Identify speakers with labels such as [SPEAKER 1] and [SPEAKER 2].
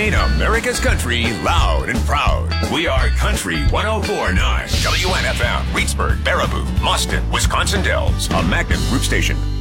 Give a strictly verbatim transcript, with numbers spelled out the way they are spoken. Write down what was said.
[SPEAKER 1] playing America's country loud and proud. We are Country one oh four point nine. W N F M, Reedsburg, Baraboo, Mauston, Wisconsin Dells. A Magnum Group station.